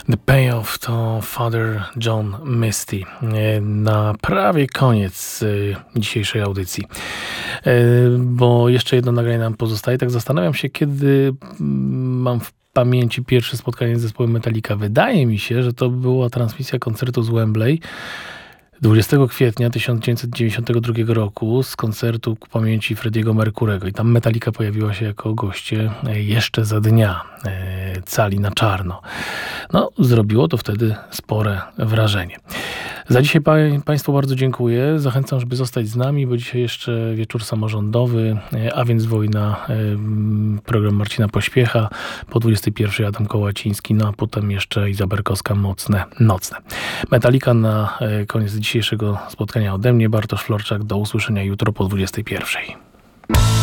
The Payoff to Father John Misty. Na prawie koniec dzisiejszej audycji. Bo jeszcze jedno nagranie nam pozostaje. Tak zastanawiam się, kiedy mam w pamięci pierwsze spotkanie z zespołem Metallica. Wydaje mi się, że to była transmisja koncertu z Wembley 20 kwietnia 1992 roku z koncertu ku pamięci Freddie'ego Mercurego. I tam Metallica pojawiła się jako goście jeszcze za dnia cali na czarno. No, zrobiło to wtedy spore wrażenie. Za dzisiaj Państwu bardzo dziękuję. Zachęcam, żeby zostać z nami, bo dzisiaj jeszcze wieczór samorządowy, a więc Wojna, program Marcina Pośpiecha, po 21 Adam Kołaciński, no a potem jeszcze Iza Berkowska, Mocne Nocne. Metallica na koniec dzisiejszego spotkania ode mnie, Bartosz Florczak. Do usłyszenia jutro po 21.